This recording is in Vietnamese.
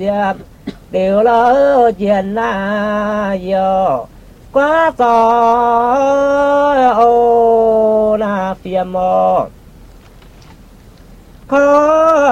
phiền điều lỡ chuyện na yo quá gió ô na phiền mò khó